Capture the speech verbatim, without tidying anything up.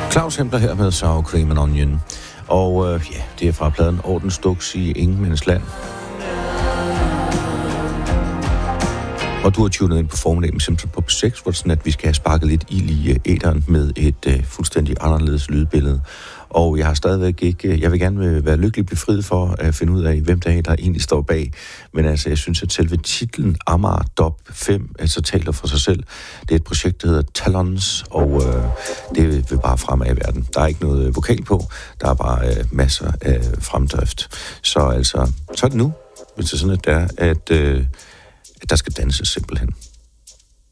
Claus Hempler her med Sour Cream and Onion. Og øh, ja, det er fra pladen Ordensduks i Ingenmandsland. Og du har tunet ind på formiddagen med Simpson på P seks, hvor det sådan, at vi skal have sparket lidt ild i æteren med et øh, fuldstændig anderledes lydbillede. Og jeg har stadigvæk ikke, jeg vil gerne være lykkelig befriet for at finde ud af, hvem der er, der egentlig står bag. Men altså, jeg synes, at selve titlen Amager Dub fem, altså taler for sig selv. Det er et projekt, der hedder Talons, og øh, det vil bare fremad i verden. Der er ikke noget vokal på, der er bare øh, masser af fremdrift. Så altså, så er det nu, hvis det er sådan, at, der, at, øh, at der skal danses simpelthen.